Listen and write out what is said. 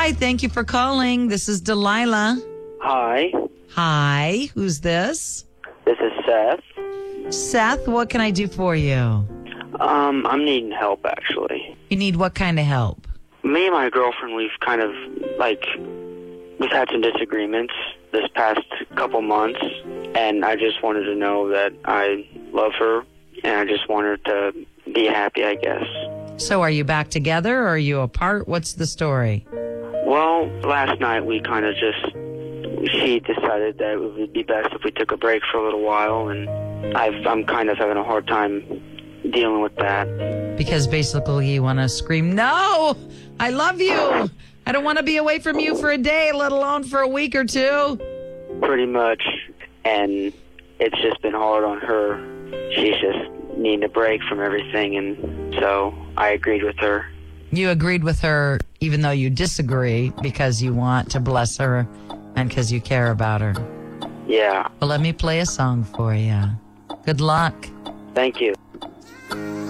Hi, thank you for calling. This is Delilah. Hi, Hi, who's this? this is Seth. Seth, what can I do for you? I'm needing help, actually. You need what kind of help? Me and my girlfriend, we've had some disagreements this past couple months, and I just wanted to know that I love her, and I just want her to be happy, I guess. So are you back together or are you apart? What's the story? Well, last night she decided that it would be best if we took a break for a little while, and I'm kind of having a hard time dealing with that. Because basically you want to scream, no, I love you. I don't want to be away from you for a day, let alone for a week or two. Pretty much, and it's just been hard on her. She's just needing a break from everything, and so I agreed with her. You agreed with her even though you disagree because you want to bless her and because you care about her. Yeah. Well, let me play a song for you. Good luck. Thank you.